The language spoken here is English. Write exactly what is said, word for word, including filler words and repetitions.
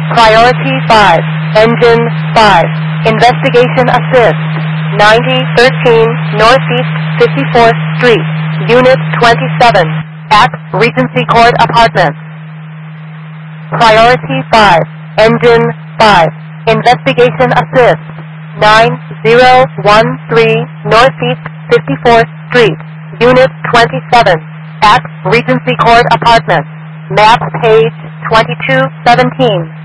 Priority five, Engine five, Investigation Assist, ninety thirteen Northeast fifty-fourth Street, Unit twenty-seven, at Regency Court Apartments. Priority five, Engine five, Investigation Assist, nine zero one three Northeast fifty-fourth Street, Unit twenty-seven, at Regency Court Apartments. Map page twenty-two seventeen.